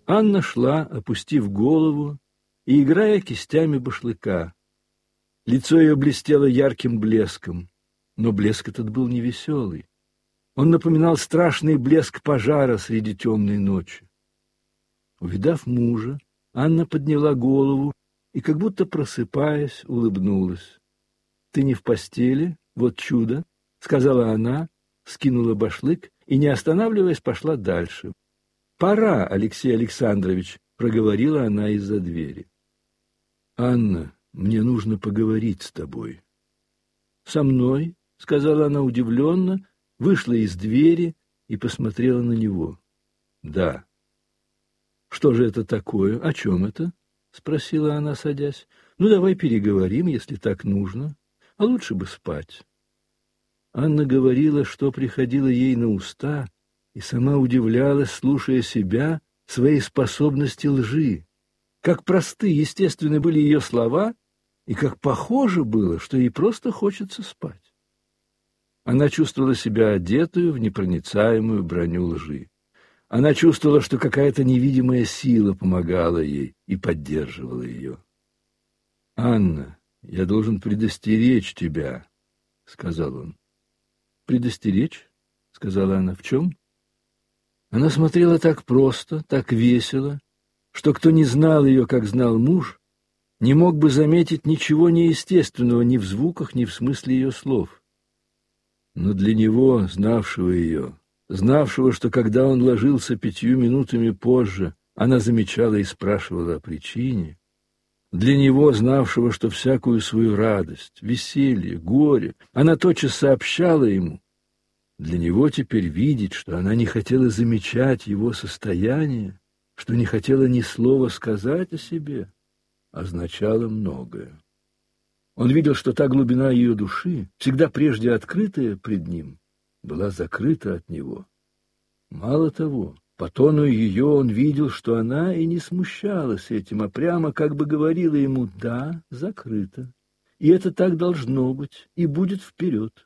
Анна шла, опустив голову и играя кистями башлыка. Лицо ее блестело ярким блеском, но блеск этот был невеселый. Он напоминал страшный блеск пожара среди темной ночи. Увидав мужа, Анна подняла голову и, как будто просыпаясь, улыбнулась. — Ты не в постели? Вот чудо! — сказала она, скинула башлык и, не останавливаясь, пошла дальше. — Пора, Алексей Александрович! — проговорила она из-за двери. — Анна, мне нужно поговорить с тобой. — Со мной? — сказала она удивленно, вышла из двери и посмотрела на него. — Да. — Что же это такое? О чем это? — спросила она, садясь. — Ну, давай переговорим, если так нужно. А лучше бы спать. Анна говорила, что приходило ей на уста, и сама удивлялась, слушая себя, своей способности лжи. Как просты, естественны были ее слова, и как похоже было, что ей просто хочется спать. Она чувствовала себя одетую в непроницаемую броню лжи. Она чувствовала, что какая-то невидимая сила помогала ей и поддерживала ее. — Анна, я должен предостеречь тебя, — сказал он. — Предостеречь? — сказала она. — В чем? Она смотрела так просто, так весело, что кто не знал ее, как знал муж, не мог бы заметить ничего неестественного ни в звуках, ни в смысле ее слов. Но для него, знавшего ее, знавшего, что когда он ложился 5 минутами позже, она замечала и спрашивала о причине, для него, знавшего, что всякую свою радость, веселье, горе она тотчас сообщала ему, для него теперь видеть, что она не хотела замечать его состояние, что не хотела ни слова сказать о себе, означало многое. Он видел, что та глубина ее души, всегда прежде открытая пред ним, была закрыта от него. Мало того, по тону ее он видел, что она и не смущалась этим, а прямо как бы говорила ему: «Да, закрыто, и это так должно быть, и будет вперед».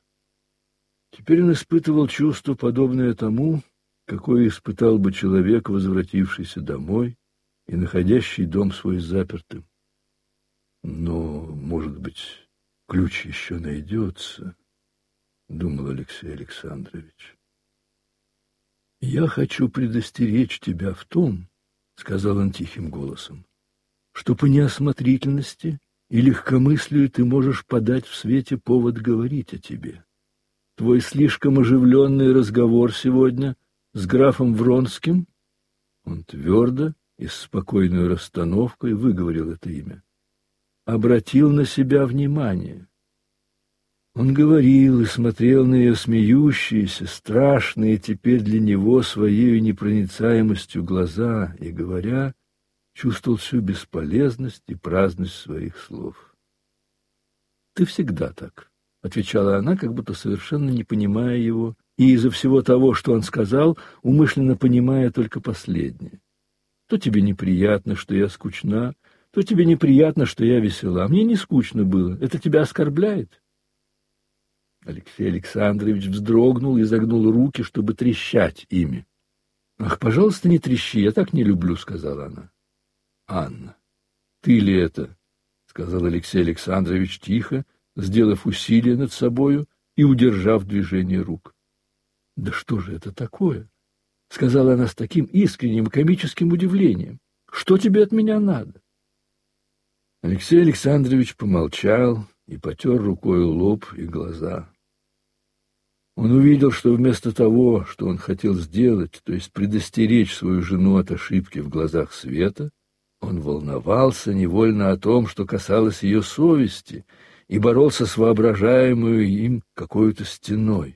Теперь он испытывал чувство, подобное тому, какое испытал бы человек, возвратившийся домой и находящий дом свой запертым. Но, может быть, ключ еще найдется, — думал Алексей Александрович. — Я хочу предостеречь тебя в том, — сказал он тихим голосом, — что по неосмотрительности и легкомыслию ты можешь подать в свете повод говорить о тебе. Твой слишком оживленный разговор сегодня с графом Вронским, он твердо и с спокойной расстановкой выговорил это имя, обратил на себя внимание. Он говорил и смотрел на ее смеющиеся, страшные теперь для него своей непроницаемостью глаза и, говоря, чувствовал всю бесполезность и праздность своих слов. — Ты всегда так, — отвечала она, как будто совершенно не понимая его, и из-за всего того, что он сказал, умышленно понимая только последнее. То тебе неприятно, что я скучна, то тебе неприятно, что я весела. Мне не скучно было. Это тебя оскорбляет? Алексей Александрович вздрогнул и загнул руки, чтобы трещать ими. — Ах, пожалуйста, не трещи, я так не люблю, — сказала она. — Анна, ты ли это? — сказал Алексей Александрович тихо, сделав усилие над собою и удержав движение рук. — Да что же это такое? — сказала она с таким искренним комическим удивлением. — Что тебе от меня надо? Алексей Александрович помолчал и потер рукой лоб и глаза. Он увидел, что вместо того, что он хотел сделать, то есть предостеречь свою жену от ошибки в глазах света, он волновался невольно о том, что касалось ее совести, и боролся с воображаемой им какой-то стеной.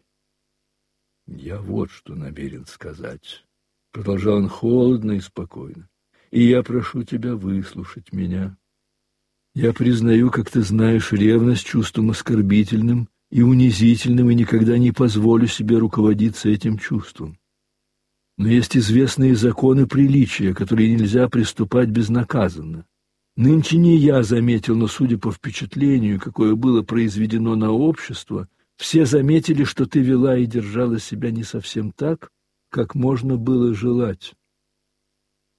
«Я вот что намерен сказать», — продолжал он холодно и спокойно, — «и я прошу тебя выслушать меня. Я признаю, как ты знаешь, ревность чувством оскорбительным и унизительным, и никогда не позволю себе руководиться этим чувством. Но есть известные законы приличия, которые нельзя приступать безнаказанно. Нынче не я заметил, но, судя по впечатлению, какое было произведено на общество, все заметили, что ты вела и держала себя не совсем так, как можно было желать».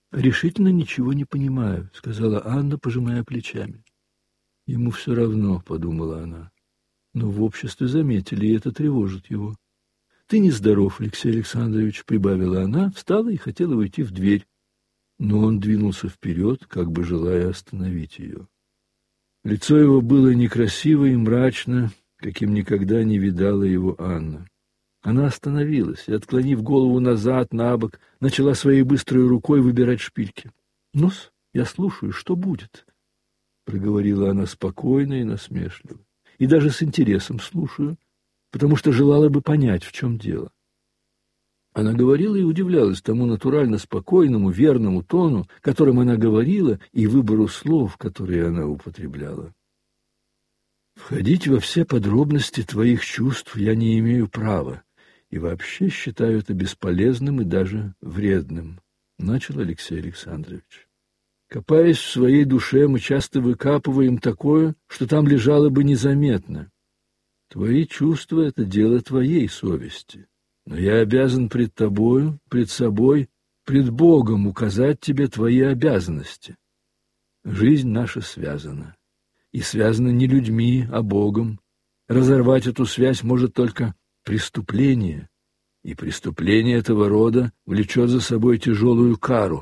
Решительно ничего не понимаю, сказала Анна, пожимая плечами. Ему все равно, подумала она. Но в обществе заметили, и это тревожит его. Ты нездоров, Алексей Александрович, прибавила она, встала и хотела уйти в дверь. Но он двинулся вперед, как бы желая остановить ее. Лицо его было некрасиво и мрачно, каким никогда не видала его Анна. Она остановилась и, отклонив голову назад, на бок, начала своей быстрой рукой выбирать шпильки. «Ну-с, я слушаю, что будет?» — проговорила она спокойно и насмешливо. «И даже с интересом слушаю, потому что желала бы понять, в чем дело». Она говорила и удивлялась тому натурально спокойному, верному тону, которым она говорила, и выбору слов, которые она употребляла. «Входить во все подробности твоих чувств я не имею права, и вообще считаю это бесполезным и даже вредным», — начал Алексей Александрович. «Копаясь в своей душе, мы часто выкапываем такое, что там лежало бы незаметно. Твои чувства — это дело твоей совести. Но я обязан пред тобою, пред собой, пред Богом указать тебе твои обязанности. Жизнь наша связана. И связана не людьми, а Богом. Разорвать эту связь может только преступление. И преступление этого рода влечет за собой тяжелую кару.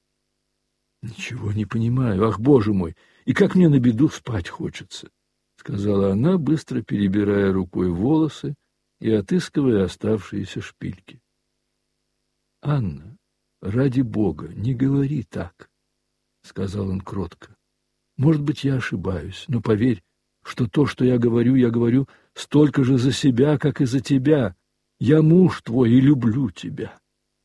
Ничего не понимаю. Ах, Боже мой, и как мне на беду спать хочется, — сказала она, быстро перебирая рукой волосы и отыскивая оставшиеся шпильки. — Анна, ради Бога, не говори так, — сказал он кротко. — Может быть, я ошибаюсь, но поверь, что то, что я говорю столько же за себя, как и за тебя. Я муж твой и люблю тебя.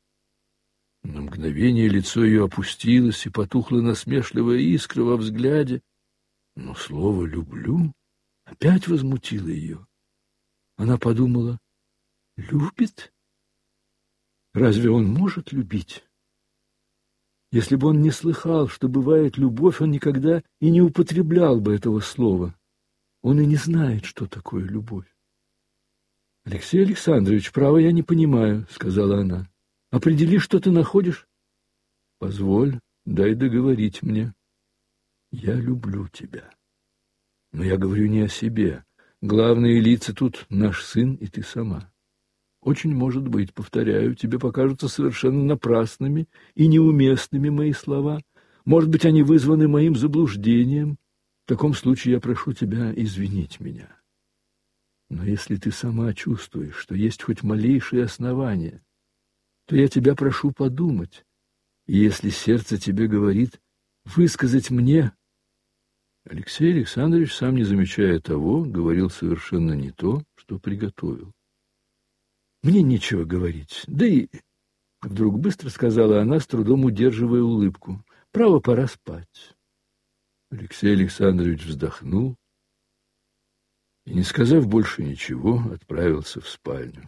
На мгновение лицо ее опустилось, и потухла насмешливая искра во взгляде, но слово «люблю» опять возмутило ее. Она подумала: любит? Разве он может любить? Если бы он не слыхал, что бывает любовь, он никогда и не употреблял бы этого слова. Он и не знает, что такое любовь. — Алексей Александрович, право, я не понимаю, — сказала она. — Определи, что ты находишь. — Позволь, дай договорить мне. Я люблю тебя. Но я говорю не о себе. Главные лица тут наш сын и ты сама. Очень может быть, повторяю, тебе покажутся совершенно напрасными и неуместными мои слова. Может быть, они вызваны моим заблуждением. В таком случае я прошу тебя извинить меня. Но если ты сама чувствуешь, что есть хоть малейшие основания, то я тебя прошу подумать. И если сердце тебе говорит высказать мне... Алексей Александрович, сам не замечая того, говорил совершенно не то, что приготовил. Мне нечего говорить, да и... Вдруг быстро сказала она, с трудом удерживая улыбку. Право, пора спать. Алексей Александрович вздохнул и, не сказав больше ничего, отправился в спальню.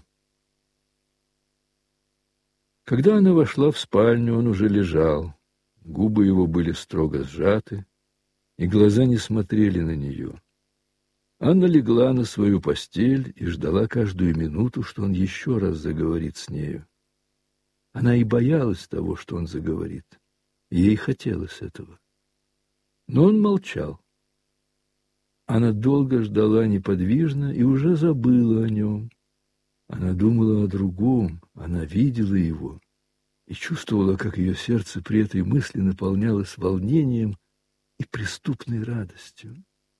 Когда она вошла в спальню, он уже лежал. Губы его были строго сжаты, и глаза не смотрели на нее. Анна легла на свою постель и ждала каждую минуту, что он еще раз заговорит с нею. Она и боялась того, что он заговорит. Ей хотелось этого. Но он молчал. Она долго ждала неподвижно и уже забыла о нем. Она думала о другом, она видела его и чувствовала, как ее сердце при этой мысли наполнялось волнением и преступной радостью.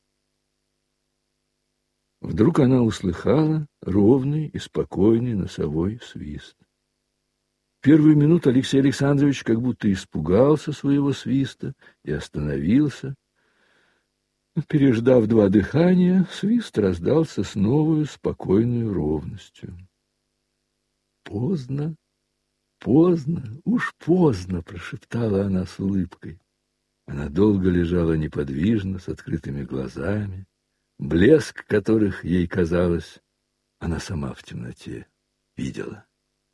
Вдруг она услыхала ровный и спокойный носовой свист. В первую минуту Алексей Александрович как будто испугался своего свиста и остановился. Переждав 2 дыхания, свист раздался с новой спокойной ровностью. «Поздно, поздно, уж поздно!» — прошептала она с улыбкой. Она долго лежала неподвижно, с открытыми глазами, блеск которых, ей казалось, она сама в темноте видела.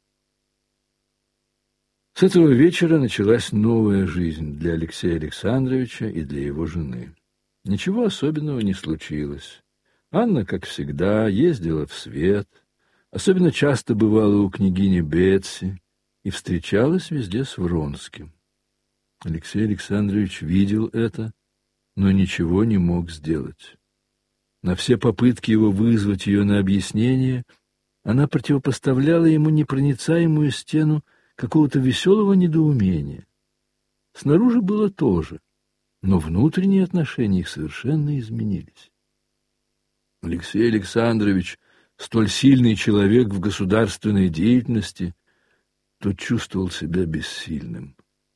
С этого вечера началась новая жизнь для Алексея Александровича и для его жены. Ничего особенного не случилось. Анна, как всегда, ездила в свет, особенно часто бывала у княгини Бетси и встречалась везде с Вронским. Алексей Александрович видел это, но ничего не мог сделать. На все попытки его вызвать ее на объяснение она противопоставляла ему непроницаемую стену какого-то веселого недоумения. Снаружи было то же, но внутренние отношения их совершенно изменились. Алексей Александрович, столь сильный человек в государственной деятельности, тот чувствовал себя бессильным.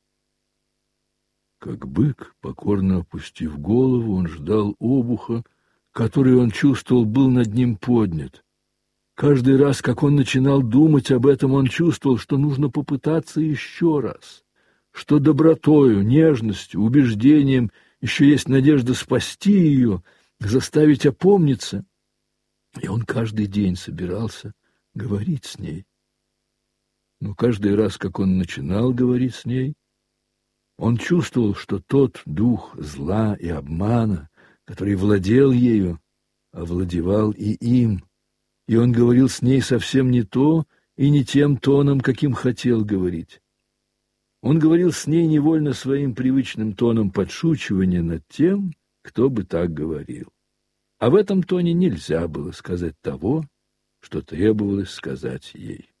Как бык, покорно опустив голову, он ждал обуха, который, он чувствовал, был над ним поднят. Каждый раз, как он начинал думать об этом, он чувствовал, что нужно попытаться еще раз, что добротою, нежностью, убеждением еще есть надежда спасти ее, заставить опомниться. И он каждый день собирался говорить с ней. Но каждый раз, как он начинал говорить с ней, он чувствовал, что тот дух зла и обмана, который владел ею, овладевал и им, и он говорил с ней совсем не то и не тем тоном, каким хотел говорить. Он говорил с ней невольно своим привычным тоном подшучивания над тем, кто бы так говорил. А в этом тоне нельзя было сказать того, что требовалось сказать ей.